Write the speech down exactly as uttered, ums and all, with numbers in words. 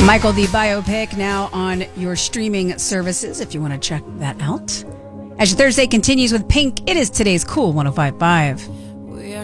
Michael, the biopic, now on your streaming services if you want to check that out. As your Thursday continues with Pink, it is today's Cool one oh five point five.